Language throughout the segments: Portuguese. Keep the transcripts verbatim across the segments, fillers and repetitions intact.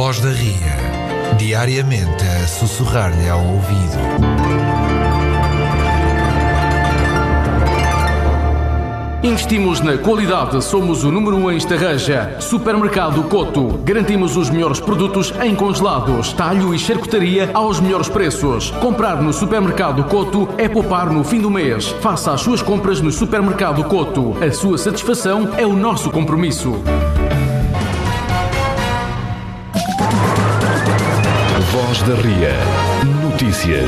Voz da Ria, diariamente a sussurrar-lhe ao ouvido. Investimos na qualidade, somos o número um em Estarreja. Supermercado Coto. Garantimos os melhores produtos em congelados, talho e charcutaria aos melhores preços. Comprar no Supermercado Coto é poupar no fim do mês. Faça as suas compras no Supermercado Coto. A sua satisfação é o nosso compromisso. Voz da Ria. Notícias.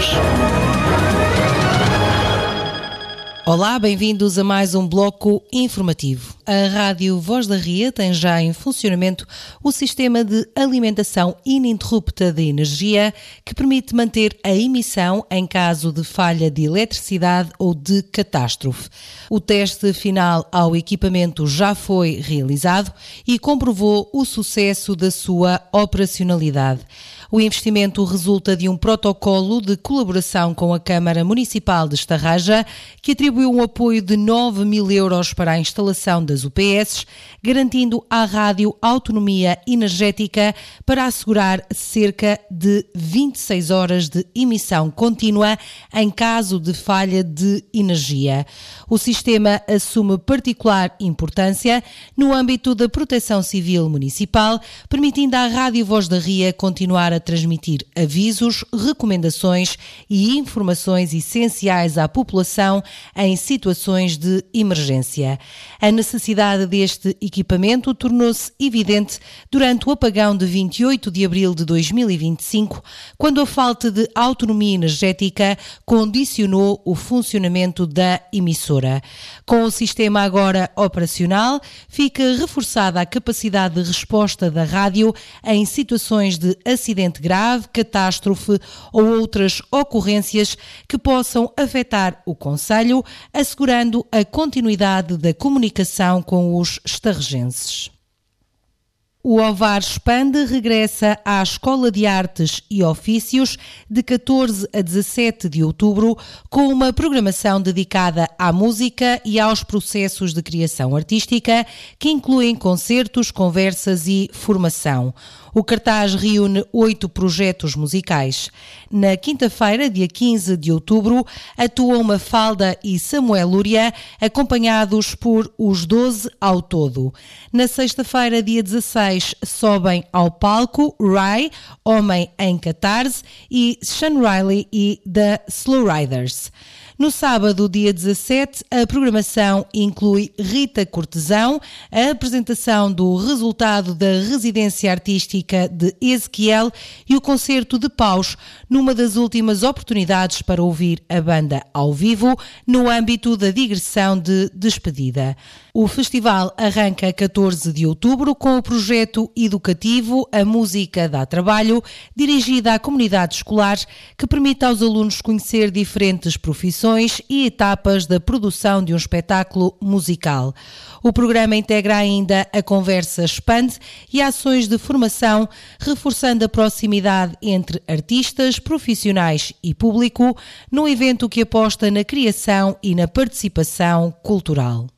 Olá, bem-vindos a mais um bloco informativo. A Rádio Voz da Ria tem já em funcionamento o sistema de alimentação ininterrupta de energia que permite manter a emissão em caso de falha de eletricidade ou de catástrofe. O teste final ao equipamento já foi realizado e comprovou o sucesso da sua operacionalidade. O investimento resulta de um protocolo de colaboração com a Câmara Municipal de Estarreja, que atribuiu um apoio de nove mil euros para a instalação das U P S, garantindo à rádio autonomia energética para assegurar cerca de vinte e seis horas de emissão contínua em caso de falha de energia. O sistema assume particular importância no âmbito da proteção civil municipal, permitindo à Rádio Voz da Ria continuar a transmitir avisos, recomendações e informações essenciais à população em situações de emergência. A necessidade deste equipamento tornou-se evidente durante o apagão de vinte e oito de abril de dois mil e vinte e cinco, quando a falta de autonomia energética condicionou o funcionamento da emissora. Com o sistema agora operacional, fica reforçada a capacidade de resposta da rádio em situações de acidente grave, catástrofe ou outras ocorrências que possam afetar o concelho, assegurando a continuidade da comunicação com os estarrejenses. O Ovar Expande regressa à Escola de Artes e Ofícios de catorze a dezassete de outubro com uma programação dedicada à música e aos processos de criação artística que incluem concertos, conversas e formação. O cartaz reúne oito projetos musicais. Na quinta-feira, dia quinze de outubro, atuam Mafalda e Samuel Lúria, acompanhados por os doze ao todo. Na sexta-feira, dia dezasseis, sobem ao palco Rai, Homem em Catarse, e Sean Riley e The Slow Riders. No sábado, dia dezassete, a programação inclui Rita Cortesão, a apresentação do resultado da residência artística de Ezequiel e o concerto de paus, numa das últimas oportunidades para ouvir a banda ao vivo, no âmbito da digressão de despedida. O festival arranca a catorze de outubro com o projeto educativo A Música Dá Trabalho, dirigida à comunidade escolar, que permite aos alunos conhecer diferentes profissões e etapas da produção de um espetáculo musical. O programa integra ainda a conversa Expande e ações de formação, reforçando a proximidade entre artistas, profissionais e público, num evento que aposta na criação e na participação cultural.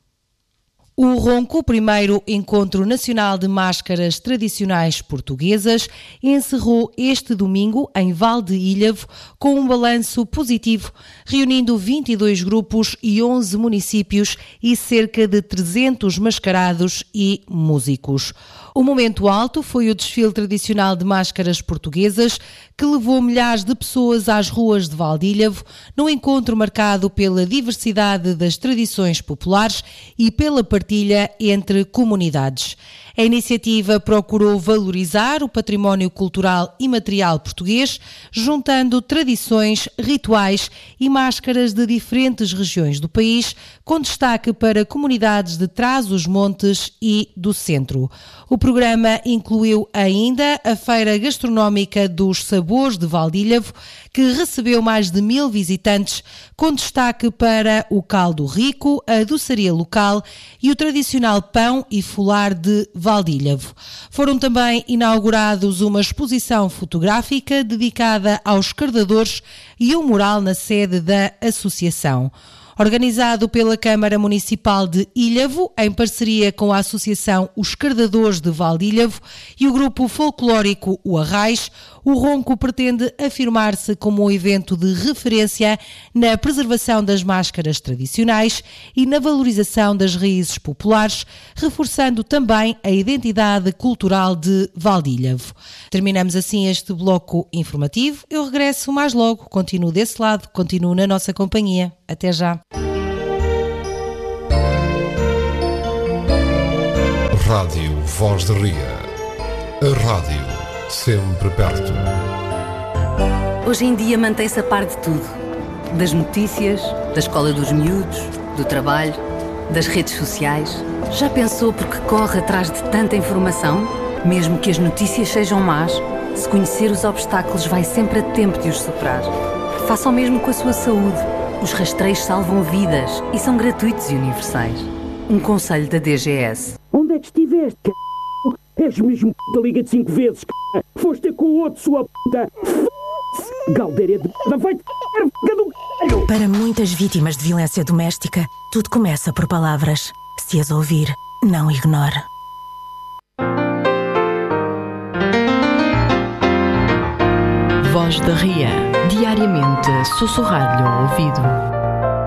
O Ronco, primeiro encontro nacional de máscaras tradicionais portuguesas, encerrou este domingo em Val de Ilhavo com um balanço positivo, reunindo vinte e dois grupos e onze municípios e cerca de trezentos mascarados e músicos. O momento alto foi o desfile tradicional de máscaras portuguesas, que levou milhares de pessoas às ruas de Val de Ilhavo, num encontro marcado pela diversidade das tradições populares e pela partilha entre comunidades. A iniciativa procurou valorizar o património cultural e material português, juntando tradições, rituais e máscaras de diferentes regiões do país, com destaque para comunidades de Trás-os-Montes e do Centro. O programa incluiu ainda a Feira Gastronómica dos Sabores de Val de Ilhavo, que recebeu mais de mil visitantes, com destaque para o caldo rico, a doçaria local e o tradicional pão e folar de Val de Ilhavo. Foram também inaugurados uma exposição fotográfica dedicada aos cardadores e um mural na sede da associação. Organizado pela Câmara Municipal de Ilhavo, em parceria com a Associação Os Cardadores de Valdilhavo e o grupo folclórico O Arrais, o Ronco pretende afirmar-se como um evento de referência na preservação das máscaras tradicionais e na valorização das raízes populares, reforçando também a identidade cultural de Valdilhavo. Terminamos assim este bloco informativo. Eu regresso mais logo, continuo desse lado, continuo na nossa companhia. Até já. Rádio Voz da Ria. A rádio sempre perto. Hoje em dia mantém-se a par de tudo. Das notícias, da escola dos miúdos, do trabalho, das redes sociais. Já pensou porque corre atrás de tanta informação? Mesmo que as notícias sejam más, se conhecer os obstáculos vai sempre a tempo de os superar. Faça o mesmo com a sua saúde. Os rastreios salvam vidas e são gratuitos e universais. Um conselho da D G S. Onde é que estiveste, c****? És mesmo p*** liga de cinco vezes, c****. Foste ter com o outro, sua puta. F***se. Galdeira de p***, vai-te f***, do c****. Para muitas vítimas de violência doméstica, tudo começa por palavras. Se as ouvir, não ignore. Voz da Ria, diariamente sussurrar-lhe ao ouvido.